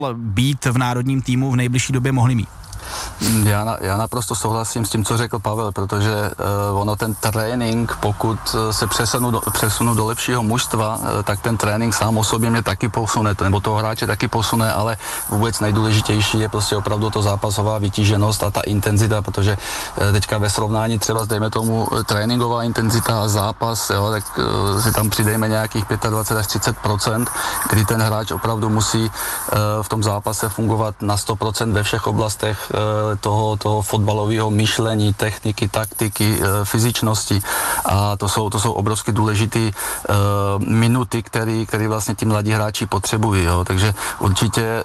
být v národním týmu v nejbližší době mohli mít. Já naprosto souhlasím s tím, co řekl Pavel, protože ono ten trénink, pokud se přesunu do lepšího mužstva, tak ten trénink sám o sobě mě taky posune, nebo toho hráče taky posune, ale vůbec nejdůležitější je prostě opravdu to zápasová vytíženost a ta intenzita, protože teďka ve srovnání třeba dejme tomu tréninková intenzita a zápas, jo, tak si tam přidejme nějakých 25 až 30%, kdy ten hráč opravdu musí v tom zápase fungovat na 100% ve všech oblastech toho fotbalového myšlení, techniky, taktiky, fyzičnosti a to jsou obrovsky důležité minuty, které vlastně ti mladí hráči potřebují, jo. Takže určitě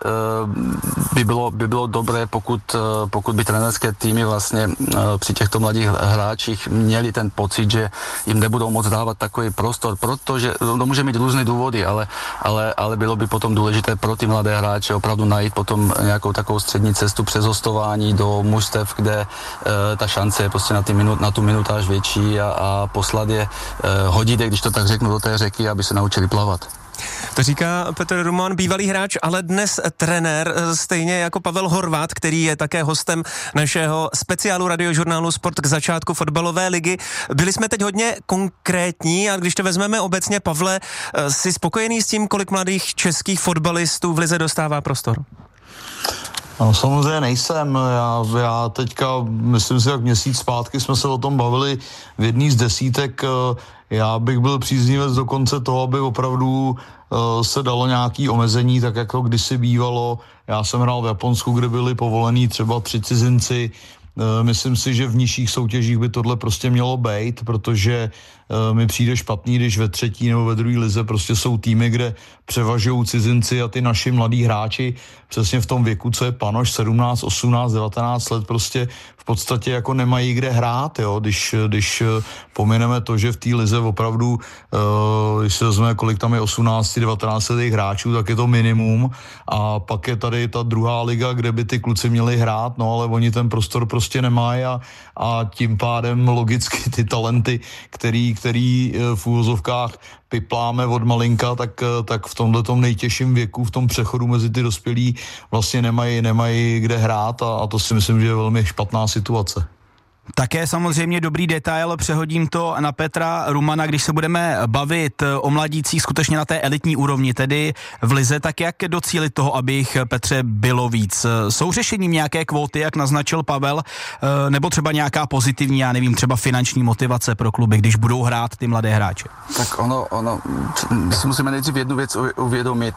by bylo dobré, pokud by trenérské týmy vlastně při těchto mladých hráčích měli ten pocit, že jim nebudou moc dávat takový prostor, protože to může mít různé důvody, ale bylo by potom důležité pro ty mladé hráče opravdu najít potom nějakou takovou střední cestu přes hostování do mužstev, kde ta šance je prostě na tu minutáž větší a poslat je hodit, když to tak řeknu, do té řeky, aby se naučili plavat. To říká Petr Roman, bývalý hráč, ale dnes trenér, stejně jako Pavel Horváth, který je také hostem našeho speciálu radiožurnálu Sport k začátku fotbalové ligy. Byli jsme teď hodně konkrétní a když to vezmeme obecně, Pavle, jsi spokojený s tím, kolik mladých českých fotbalistů v lize dostává prostor? No, samozřejmě nejsem. Já teďka, myslím si, jak měsíc zpátky jsme se o tom bavili v jedný z desítek. Já bych byl příznivec dokonce toho, aby opravdu se dalo nějaký omezení, tak jak to kdysi bývalo. Já jsem hrál v Japonsku, kde byli povolení třeba 3 cizinci. Myslím si, že v nižších soutěžích by tohle prostě mělo být, protože mi přijde špatný, když ve 3. nebo ve 2. lize prostě jsou týmy, kde převažují cizinci a ty naši mladí hráči přesně v tom věku, co je panoš, 17, 18, 19 let, prostě v podstatě jako nemají kde hrát, jo, když pomineme to, že v té lize opravdu, když se vezme, kolik tam je 18, 19 letých hráčů, tak je to minimum a pak je tady ta druhá liga, kde by ty kluci měli hrát, no ale oni ten prostor prostě nemají a tím pádem logicky ty talenty, který v úvozovkách pipláme od malinka, tak v tomhletom nejtěžším věku, v tom přechodu mezi ty dospělí vlastně nemají kde hrát a to si myslím, že je velmi špatná situace. Také samozřejmě dobrý detail, přehodím to na Petra Rumana, když se budeme bavit o mladících skutečně na té elitní úrovni, tedy v lize, tak jak docílit toho, aby jich, Petře, bylo víc? Jsou řešením nějaké kvóty, jak naznačil Pavel, nebo třeba nějaká pozitivní, já nevím, třeba finanční motivace pro kluby, když budou hrát ty mladé hráče? Tak ono si musíme nejdřív jednu věc uvědomit,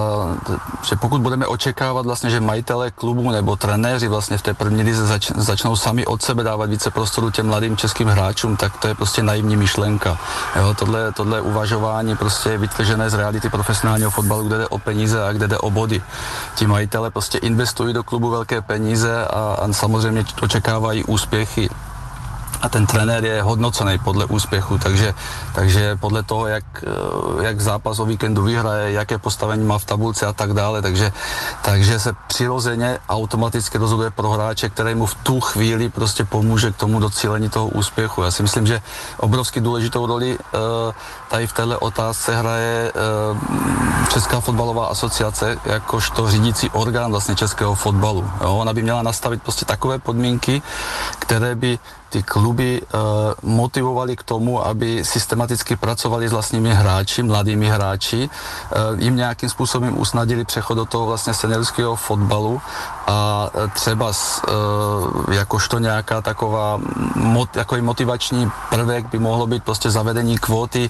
že pokud budeme očekávat vlastně, že majitele klubu nebo trenéři vlastně v té první lize začnou sami od sebe dávat více prostoru těm mladým českým hráčům, tak to je prostě naivní myšlenka. Jo, tohle uvažování prostě je vytržené z reality profesionálního fotbalu, kde jde o peníze a kde jde o body. Ti majitele prostě investují do klubu velké peníze a samozřejmě očekávají úspěchy. A ten trenér je hodnocený podle úspěchu, takže podle toho, jak zápas o víkendu vyhraje, jaké postavení má v tabulce a tak dále, takže se přirozeně automaticky rozhoduje pro hráče, který mu v tu chvíli prostě pomůže k tomu docílení toho úspěchu. Já si myslím, že obrovsky důležitou roli tady v této otázce hraje Česká fotbalová asociace, jakožto řídící orgán vlastně českého fotbalu. Jo, ona by měla nastavit prostě takové podmínky, které by ty kluby motivovali k tomu, aby systematicky pracovali s vlastními hráči, mladými hráči, jim nějakým způsobem usnadili přechod do toho vlastně seniorského fotbalu a třeba jakožto nějaká taková jako motivační prvek by mohlo být prostě zavedení kvóty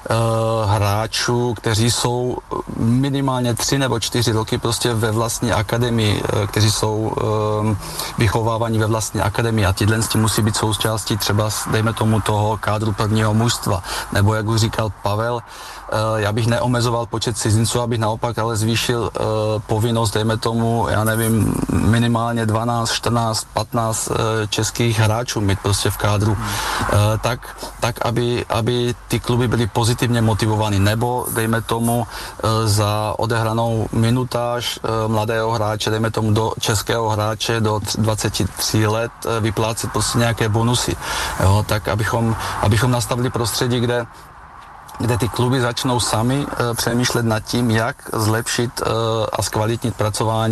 hráčů, kteří jsou minimálně 3 nebo 4 roky prostě ve vlastní akademii, kteří jsou vychovávaní ve vlastní akademii a tyhle musí být součástí třeba, dejme tomu, toho kádru prvního mužstva. Nebo jak už říkal Pavel, já bych neomezoval počet cizinců, abych naopak ale zvýšil povinnost, dejme tomu, já nevím, minimálně 12, 14, 15 českých hráčů mít prostě v kádru, tak aby ty kluby byly pozitivně motivovány, nebo dejme tomu za odehranou minutáž mladého hráče, dejme tomu do českého hráče do 23 let vyplácet prostě nějaké bonusy, jo, tak abychom nastavili prostředí, kde kde ty kluby začnou sami přemýšlet nad tím, jak zlepšit a zkvalitnit pracování